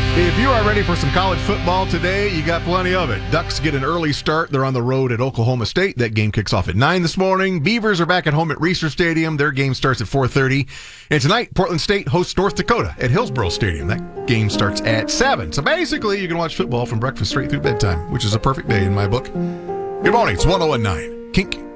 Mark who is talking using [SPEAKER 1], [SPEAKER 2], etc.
[SPEAKER 1] If you are ready for some college football today, you got plenty of it. Ducks get an early start. They're on the road at Oklahoma State. That game kicks off at 9 this morning. Beavers are back at home at Reser Stadium. Their game starts at 4:30. And tonight, Portland State hosts North Dakota at Hillsboro Stadium. That game starts at 7. So basically, you can watch football from breakfast straight through bedtime, which is a perfect day in my book. Good morning. It's 101.9 Kink.